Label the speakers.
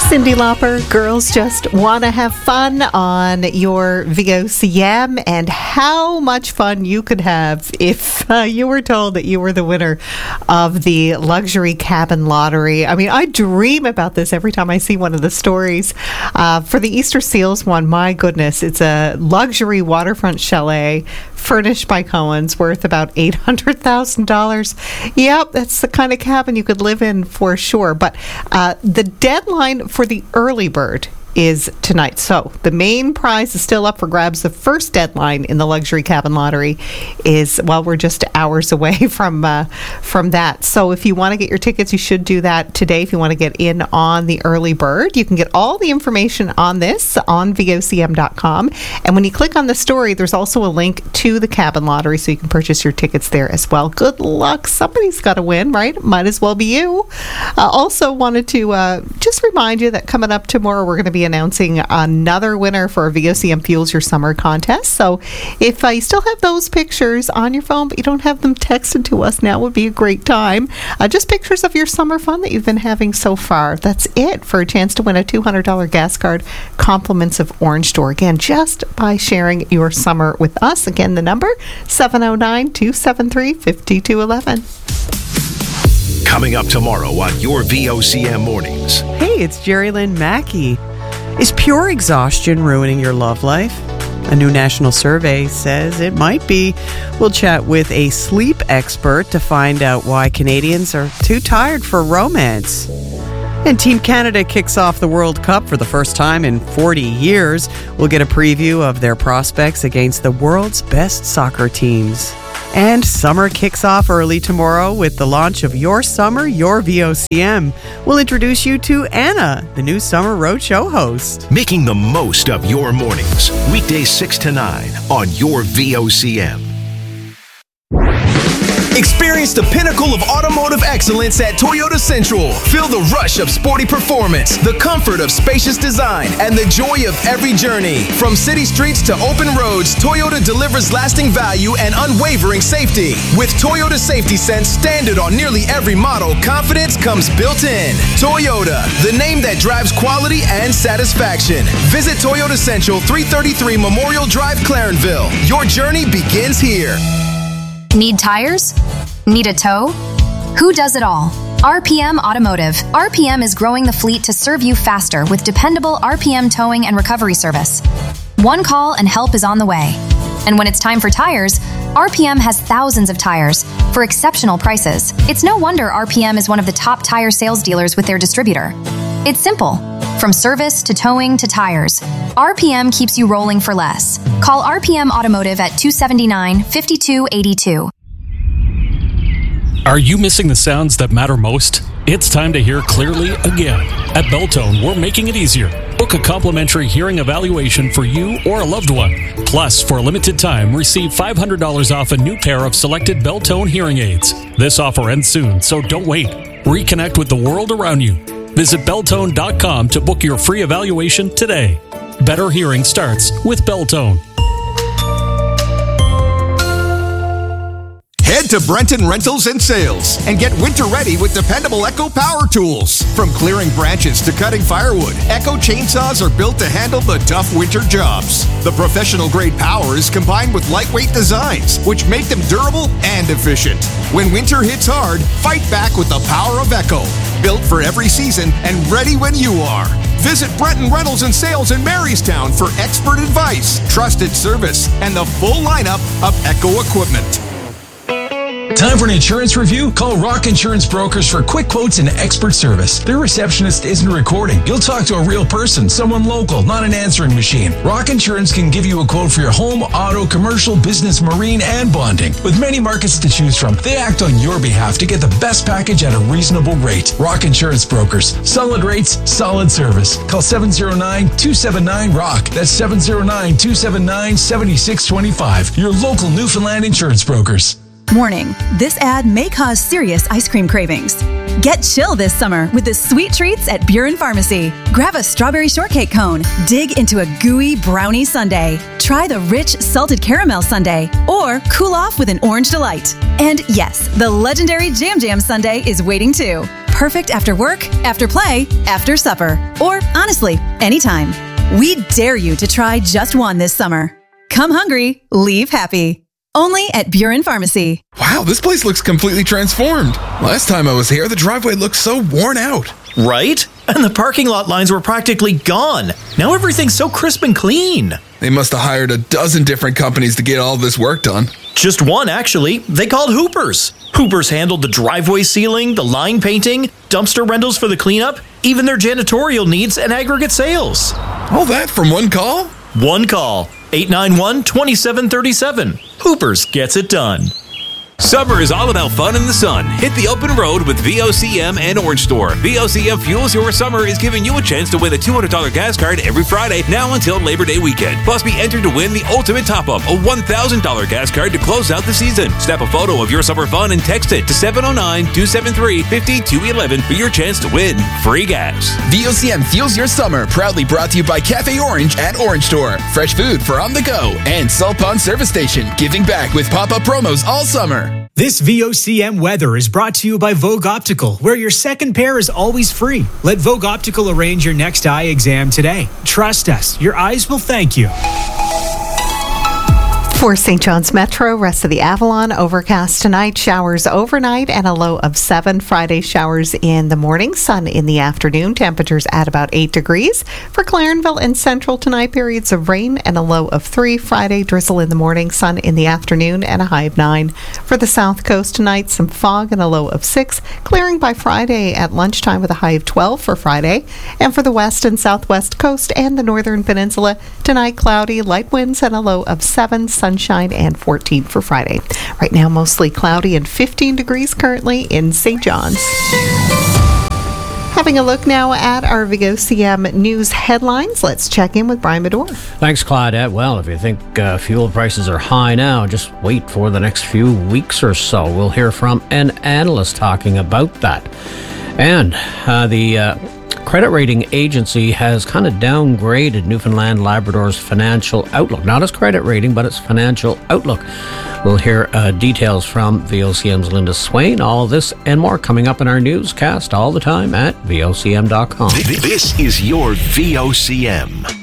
Speaker 1: Cyndi Lauper, Girls Just Want to Have Fun on your VOCM, and how much fun you could have if you were told that you were the winner of the luxury cabin lottery. I mean, I dream about this every time I see one of the stories. For the Easter Seals one, my goodness, it's a luxury waterfront chalet furnished by Cohen's, worth about $800,000. Yep, that's the kind of cabin you could live in for sure. But the deadline for the early bird is tonight. So the main prize is still up for grabs. The first deadline in the luxury cabin lottery is, well, we're just hours away from that. So if you want to get your tickets, you should do that today. If you want to get in on the early bird, you can get all the information on this on VOCM.com. And when you click on the story, there's also a link to the cabin lottery, so you can purchase your tickets there as well. Good luck. Somebody's got to win, right? Might as well be you. Also wanted to just remind you that coming up tomorrow, we're going to be announcing another winner for our VOCM Fuels Your Summer contest. So if you still have those pictures on your phone, but you don't have them texted to us, now would be a great time. Just pictures of your summer fun that you've been having so far. That's it for a chance to win a $200 gas card, compliments of Orange Door. Again, just by sharing your summer with us. Again, the number 709-273-5211.
Speaker 2: Coming up tomorrow on your VOCM Mornings.
Speaker 3: Hey, it's Jerry Lynn Mackey. Is pure exhaustion ruining your love life? A new national survey says it might be. We'll chat with a sleep expert to find out why Canadians are too tired for romance. And Team Canada kicks off the World Cup for the first time in 40 years. We'll get a preview of their prospects against the world's best soccer teams. And summer kicks off early tomorrow with the launch of Your Summer, Your VOCM. We'll introduce you to Anna, the new Summer Roadshow host.
Speaker 2: Making the most of your mornings. Weekdays 6 to 9 on your VOCM.
Speaker 4: Experience the pinnacle of automotive excellence at Toyota Central. Feel the rush of sporty performance, the comfort of spacious design, and the joy of every journey. From city streets to open roads, Toyota delivers lasting value and unwavering safety. With Toyota Safety Sense standard on nearly every model, confidence comes built in. Toyota, the name that drives quality and satisfaction. Visit Toyota Central, 333 Memorial Drive, Clarenville. Your journey begins here.
Speaker 5: Need tires? Need a tow? Who does it all? RPM Automotive. RPM is growing the fleet to serve you faster with dependable RPM towing and recovery service. One call and help is on the way. And when it's time for tires, RPM has thousands of tires for exceptional prices. It's no wonder RPM is one of the top tire sales dealers with their distributor. It's simple. From service to towing to tires, RPM keeps you rolling for less. Call RPM Automotive at 279-5282.
Speaker 6: Are you missing the sounds that matter most? It's time to hear clearly again. At Beltone, we're making it easier. Book a complimentary hearing evaluation for you or a loved one. Plus, for a limited time, receive $500 off a new pair of selected Beltone hearing aids. This offer ends soon, so don't wait. Reconnect with the world around you. Visit Beltone.com to book your free evaluation today. Better hearing starts with Beltone.
Speaker 7: Head to Brenton Rentals and Sales and get winter ready with dependable Echo power tools. From clearing branches to cutting firewood, Echo chainsaws are built to handle the tough winter jobs. The professional-grade power is combined with lightweight designs, which make them durable and efficient. When winter hits hard, fight back with the power of Echo. Built for every season and ready when you are. Visit Brenton Rentals and Sales in Marystown for expert advice, trusted service, and the full lineup of Echo equipment.
Speaker 8: Time for an insurance review? Call Rock Insurance Brokers for quick quotes and expert service. Their receptionist isn't recording. You'll talk to a real person, someone local, not an answering machine. Rock Insurance can give you a quote for your home, auto, commercial, business, marine, and bonding. With many markets to choose from, they act on your behalf to get the best package at a reasonable rate. Rock Insurance Brokers. Solid rates, solid service. Call 709-279-ROCK. That's 709-279-7625. Your local Newfoundland insurance brokers.
Speaker 9: Warning, this ad may cause serious ice cream cravings. Get chill this summer with the sweet treats at Buren Pharmacy. Grab a strawberry shortcake cone, dig into a gooey brownie sundae, try the rich salted caramel sundae, or cool off with an orange delight. And yes, the legendary Jam Jam sundae is waiting too. Perfect after work, after play, after supper, or honestly, anytime. We dare you to try just one this summer. Come hungry, leave happy. Only at Buren Pharmacy.
Speaker 10: Wow, this place looks completely transformed. Last time I was here, the driveway looked so worn out.
Speaker 11: Right? And the parking lot lines were practically gone. Now everything's so crisp and clean.
Speaker 10: They must have hired a dozen different companies to get all this work done.
Speaker 11: Just one, actually. They called Hoopers. Hoopers handled the driveway sealing, the line painting, dumpster rentals for the cleanup, even their janitorial needs and aggregate sales.
Speaker 10: All that from one call?
Speaker 11: One call. 891-2737. Hoopers gets it done.
Speaker 12: Summer is all about fun in the sun. Hit the open road with VOCM and Orange Store. VOCM Fuels Your Summer is giving you a chance to win a $200 gas card every Friday now until Labor Day weekend. Plus, be entered to win the ultimate top-up, a $1,000 gas card to close out the season. Snap a photo of your summer fun and text it to 709-273-5211 for your chance to win free gas.
Speaker 4: VOCM Fuels Your Summer, proudly brought to you by Cafe Orange at Orange Store. Fresh food for on the go. And Salt Pond Service Station, giving back with pop-up promos all summer.
Speaker 13: This VOCM weather is brought to you by Vogue Optical, where your second pair is always free. Let Vogue Optical arrange your next eye exam today. Trust us, your eyes will thank you.
Speaker 1: For St. John's Metro, rest of the Avalon, overcast tonight, showers overnight, and a low of 7. Friday, showers in the morning, sun in the afternoon, temperatures at about 8 degrees. For Clarenville and Central tonight, periods of rain and a low of 3. Friday, drizzle in the morning, sun in the afternoon, and a high of 9. For the South Coast tonight, some fog and a low of 6. Clearing by Friday at lunchtime with a high of 12 for Friday. And for the West and Southwest Coast and the Northern Peninsula, tonight cloudy, light winds, and a low of 7. Sunshine and 14 for Friday. Right now, mostly cloudy and 15 degrees currently in St. John's. Having a look now at our VOCM news headlines. Let's check in with Brian Medore.
Speaker 14: Thanks, Claudette. Well, if you think fuel prices are high now, just wait for the next few weeks or so. We'll hear from an analyst talking about that. And the credit rating agency has kind of downgraded Newfoundland Labrador's financial outlook. Not its credit rating, but its financial outlook. We'll hear details from VOCM's Linda Swain. All this and more coming up in our newscast all the time at VOCM.com.
Speaker 2: This is your VOCM.